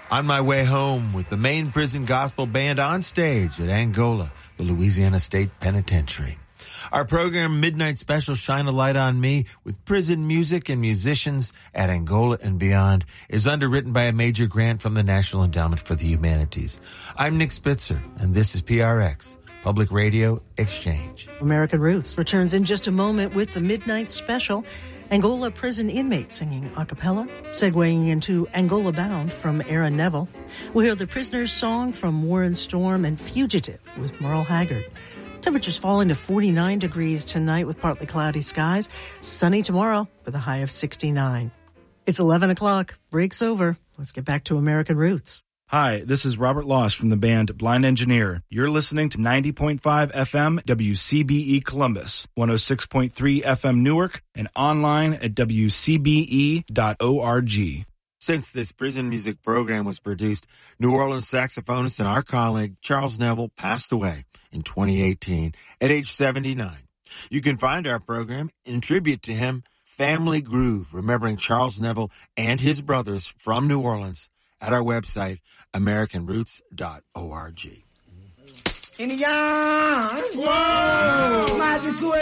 On my way home with the Maine Prison Gospel Band on stage at Angola, the Louisiana State Penitentiary. Our program, Midnight Special, Shine a Light on Me, with prison music and musicians at Angola and beyond, is underwritten by a major grant from the National Endowment for the Humanities. I'm Nick Spitzer, and this is PRX, Public Radio Exchange. American Roots returns in just a moment with the Midnight Special. Angola prison inmates singing a cappella, segueing into Angola Bound from Aaron Neville. We'll hear the Prisoner's Song from Warren Storm and Fugitive with Merle Haggard. Temperatures falling to 49 degrees tonight with partly cloudy skies. Sunny tomorrow with a high of 69. It's 11 o'clock. Break's over. Let's get back to American Roots. Hi, this is Robert Loss from the band Blind Engineer. You're listening to 90.5 FM WCBE Columbus, 106.3 FM Newark, and online at WCBE.org. Since this prison music program was produced, New Orleans saxophonist and our colleague Charles Neville passed away in 2018 at age 79. You can find our program in tribute to him, Family Groove, remembering Charles Neville and his brothers from New Orleans, at our website, AmericanRoots.org. Indian, whoa,